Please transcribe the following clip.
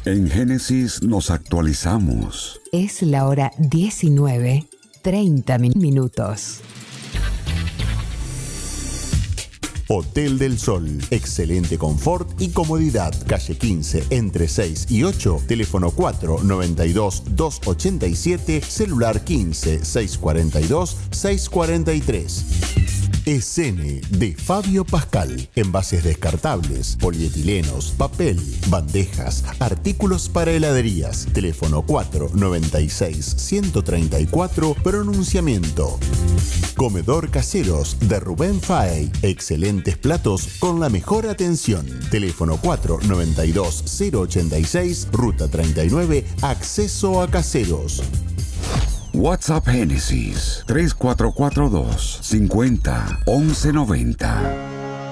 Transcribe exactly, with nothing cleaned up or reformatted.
En Génesis nos actualizamos. Es la hora diecinueve, treinta minutos. Hotel del Sol. Excelente confort y comodidad. Calle quince, entre seis y ocho. Teléfono cuatro noventa y dos, doscientos ochenta y siete. Celular quince, seiscientos cuarenta y dos, seiscientos cuarenta y tres. Escene de Fabio Pascal. Envases descartables, polietilenos, papel, bandejas, artículos para heladerías. Teléfono cuatro noventa y seis, ciento treinta y cuatro. Pronunciamiento. Comedor Caseros de Rubén Faey. Excelentes platos con la mejor atención. Teléfono cuatro noventa y dos, cero ochenta y seis. Ruta treinta y nueve. Acceso a Caseros. WhatsApp Génesis tres cuatro cuatro dos, cincuenta, once noventa.